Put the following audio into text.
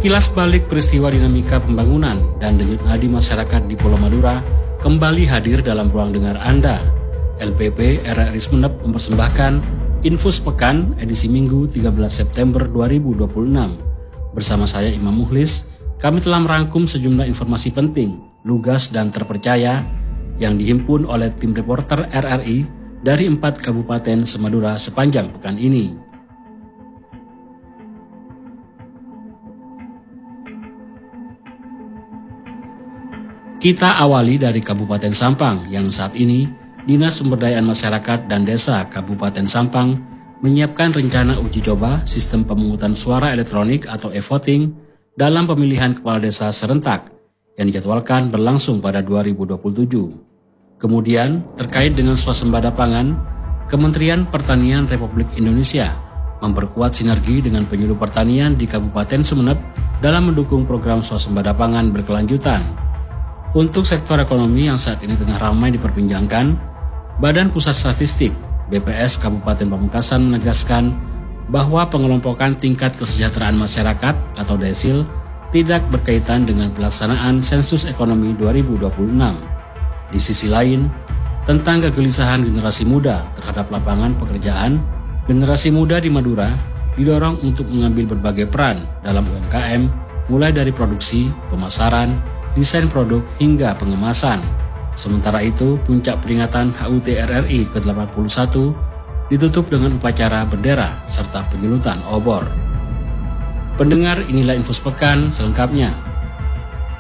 Kilas balik peristiwa dinamika pembangunan dan denyut nadi masyarakat di Pulau Madura kembali hadir dalam ruang dengar Anda. LPP RRI Sumeneb mempersembahkan Infus Pekan edisi Minggu 13 September 2026. Bersama saya Imam Mukhlis, kami telah merangkum sejumlah informasi penting, lugas dan terpercaya yang dihimpun oleh tim reporter RRI dari 4 kabupaten semadura sepanjang pekan ini. Kita awali dari Kabupaten Sampang yang saat ini Dinas Sumberdayaan Masyarakat dan Desa Kabupaten Sampang menyiapkan rencana uji coba sistem pemungutan suara elektronik atau e-voting dalam pemilihan kepala desa serentak yang dijadwalkan berlangsung pada 2027. Kemudian, terkait dengan swasembada pangan, Kementerian Pertanian Republik Indonesia memperkuat sinergi dengan penyuluh pertanian di Kabupaten Sumeneb dalam mendukung program swasembada pangan berkelanjutan. Untuk sektor ekonomi yang saat ini tengah ramai diperbincangkan, Badan Pusat Statistik BPS Kabupaten Pamekasan menegaskan bahwa pengelompokan tingkat kesejahteraan masyarakat atau DESIL tidak berkaitan dengan pelaksanaan sensus ekonomi 2026. Di sisi lain, tentang kegelisahan generasi muda terhadap lapangan pekerjaan, generasi muda di Madura didorong untuk mengambil berbagai peran dalam UMKM, mulai dari produksi, pemasaran, desain produk hingga pengemasan. Sementara itu, puncak peringatan HUT RRI ke-81 ditutup dengan upacara bendera serta penyulutan obor. Pendengar, inilah Infus Pekan selengkapnya.